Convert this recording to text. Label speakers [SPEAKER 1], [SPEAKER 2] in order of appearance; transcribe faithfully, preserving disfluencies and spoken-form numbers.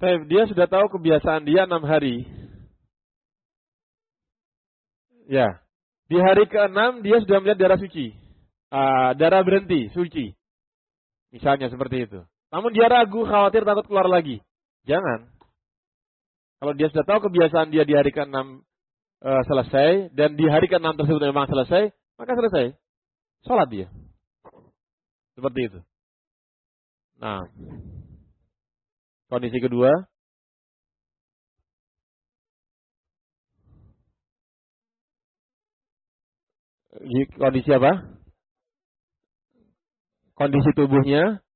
[SPEAKER 1] Dia sudah tahu kebiasaan dia enam hari. Ya. Di hari keenam dia sudah melihat darah suci. Uh, darah berhenti, suci. Misalnya seperti itu. Namun dia ragu, khawatir, takut keluar lagi. Jangan. Kalau dia sudah tahu kebiasaan dia di hari keenam uh, selesai, dan di hari keenam tersebut memang selesai, maka selesai. Sholat dia. Seperti itu. Nah. Kondisi kedua. Kondisi apa? Kondisi tubuhnya